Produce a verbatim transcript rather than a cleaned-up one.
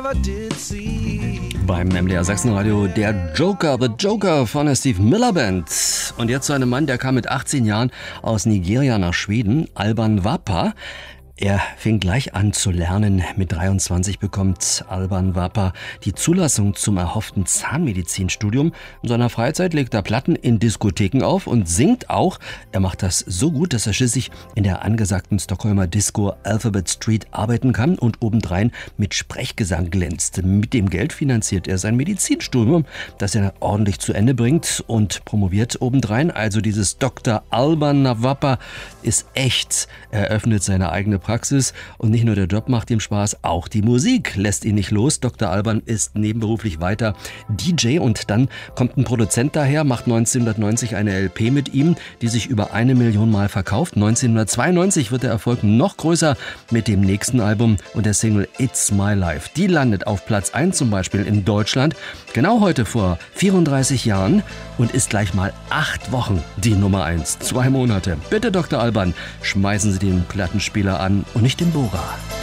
never did see. Beim M D R Sachsenradio der Joker, The Joker von der Steve Miller Band. Und jetzt zu einem Mann, der kam mit achtzehn Jahren aus Nigeria nach Schweden, Alban Wapa. Er fing gleich an zu lernen. Mit dreiundzwanzig bekommt Alban Wapa die Zulassung zum erhofften Zahnmedizinstudium. In seiner Freizeit legt er Platten in Diskotheken auf und singt auch. Er macht das so gut, dass er schließlich in der angesagten Stockholmer Disco Alphabet Street arbeiten kann und obendrein mit Sprechgesang glänzt. Mit dem Geld finanziert er sein Medizinstudium, das er ordentlich zu Ende bringt und promoviert obendrein. Also dieses Doktor Alban Wapa ist echt. Er eröffnet seine eigene Praxis und nicht nur der Job macht ihm Spaß, auch die Musik lässt ihn nicht los. Doktor Alban ist nebenberuflich weiter D J und dann kommt ein Produzent daher, macht neunzehnhundertneunzig eine L P mit ihm, die sich über eine Million Mal verkauft. neunzehnhundertzweiundneunzig wird der Erfolg noch größer mit dem nächsten Album und der Single It's My Life. Die landet auf Platz eins zum Beispiel in Deutschland, genau heute vor vierunddreißig Jahren und ist gleich mal acht Wochen die Nummer eins. Zwei Monate. Bitte, Doktor Alban, schmeißen Sie den Plattenspieler an und nicht den Bohrer.